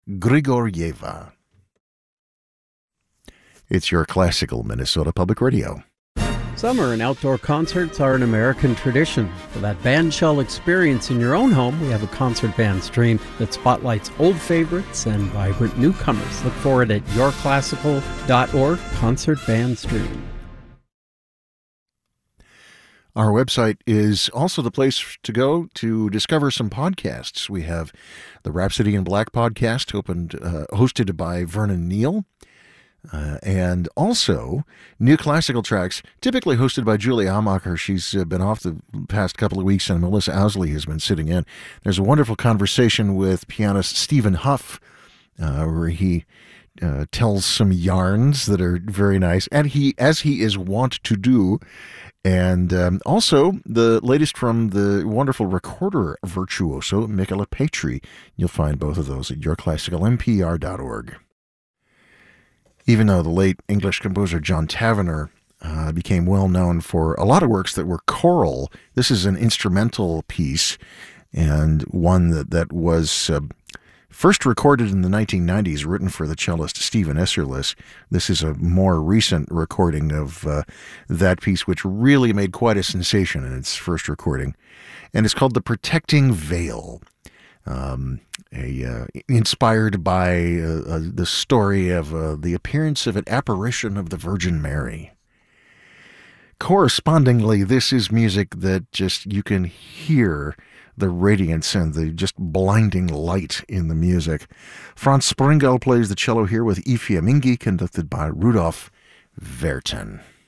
Grigorieva. It's your classical Minnesota Public Radio. Summer and outdoor concerts are an American tradition. For that bandshell experience in your own home, we have a concert band stream that spotlights old favorites and vibrant newcomers. Look for it at yourclassical.org, Concert Band Stream. Our website is also the place to go to discover some podcasts. We have the Rhapsody in Black podcast hosted by Vernon Neal. And also new classical tracks, typically hosted by Julie Amacher. She's been off the past couple of weeks, and Melissa Owsley has been sitting in. There's a wonderful conversation with pianist Stephen Huff, where he tells some yarns that are very nice, and as he is wont to do. And also the latest from the wonderful recorder virtuoso Michaela Petri. You'll find both of those at yourclassicalmpr.org. Even though the late English composer John Tavener became well known for a lot of works that were choral, this is an instrumental piece, and one that was first recorded in the 1990s, written for the cellist Stephen Esserlis. This is a more recent recording of that piece, which really made quite a sensation in its first recording, and it's called The Protecting Veil. Inspired by the story of the appearance of an apparition of the Virgin Mary. Correspondingly, this is music that just you can hear the radiance and the just blinding light in the music. Franz Springel plays the cello here with I Fiammingi, conducted by Rudolf Vertin.